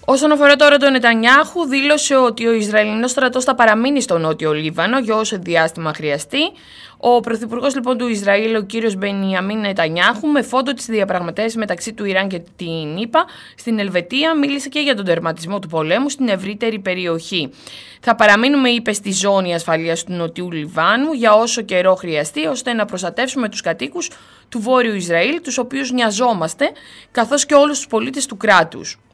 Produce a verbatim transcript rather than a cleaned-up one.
Όσον αφορά τώρα τον Νετανιάχου, δήλωσε ότι ο Ισραηλινός στρατός θα παραμείνει στο Νότιο Λίβανο για όσο διάστημα χρειαστεί. Ο πρωθυπουργός λοιπόν του Ισραήλ, ο κύριος Μπενιαμίν Νετανιάχου, με φόντο τις διαπραγματεύσεις μεταξύ του Ιράν και την ΗΠΑ στην Ελβετία, μίλησε και για τον τερματισμό του πολέμου στην ευρύτερη περιοχή. Θα παραμείνουμε, είπε, στη ζώνη ασφαλείας του Νοτιού Λιβάνου για όσο καιρό χρειαστεί, ώστε να προστατεύσουμε τους κατοίκους του Βόρειου Ισραήλ, τους οποίους νοιαζόμαστε, καθώς και όλους τους πολίτες του κράτους.